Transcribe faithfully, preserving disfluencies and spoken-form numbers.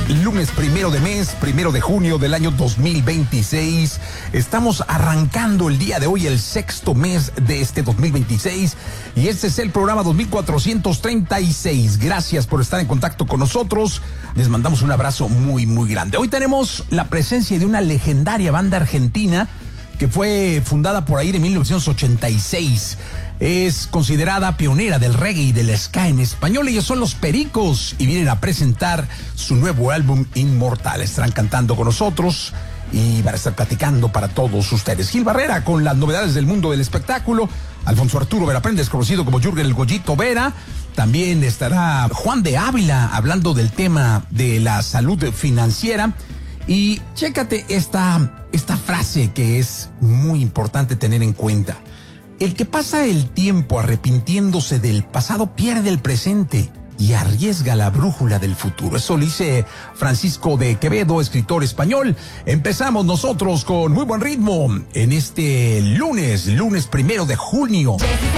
Lunes primero de mes, primero de junio del año dos mil veintiséis. Estamos arrancando el día de hoy el sexto mes de este dos mil veintiséis y este es el programa dos mil cuatrocientos treinta y seis. Gracias por estar en contacto con nosotros. Les mandamos un abrazo muy, muy grande. Hoy tenemos la presencia de una legendaria banda argentina que fue fundada por ahí de mil novecientos ochenta y seis. Es considerada pionera del reggae y del ska en español. Ellos son Los Pericos y vienen a presentar su nuevo álbum Inmortal. Estarán cantando con nosotros y van a estar platicando para todos ustedes. Gil Barrera con las novedades del mundo del espectáculo. Alfonso Arturo Veraprendes, conocido como Jürgen el Goyito Vera. También estará Juan de Ávila hablando del tema de la salud financiera. Y chécate esta, esta frase que es muy importante tener en cuenta. El que pasa el tiempo arrepintiéndose del pasado pierde el presente y arriesga la brújula del futuro. Eso lo dice Francisco de Quevedo, escritor español. Empezamos nosotros con muy buen ritmo en este lunes, lunes primero de junio.